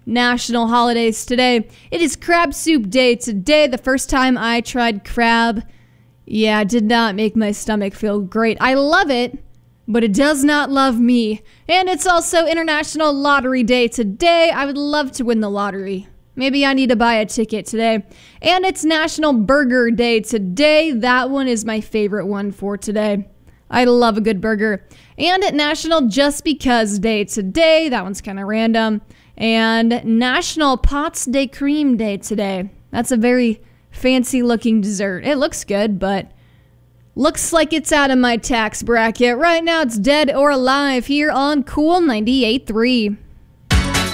national holidays today. It is crab soup day today. The first time I tried crab, yeah, it did not make my stomach feel great. I love it, but it does not love me. And it's also International Lottery Day today. I would love to win the lottery. Maybe I need to buy a ticket today. And it's National Burger Day today. That one is my favorite one for today. I love a good burger. And National Just Because Day today. That one's kind of random. And National Pots de Creme Day today. That's a very fancy looking dessert. It looks good, but looks like it's out of my tax bracket. Right now it's Dead or Alive here on Cool 98.3.